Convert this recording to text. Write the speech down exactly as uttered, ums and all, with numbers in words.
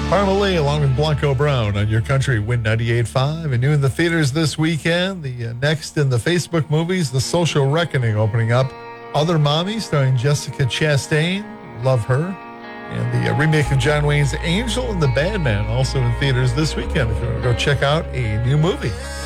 Harlan Lee along with Blanco Brown on your country Win ninety-eight point five. And new in the theaters this weekend, the uh, next in the Facebook movies, The Social Reckoning opening up. Other Mommy starring Jessica Chastain. Love her. And the uh, remake of John Wayne's Angel and the Bad Man also in theaters this weekend if you want to go check out a new movie.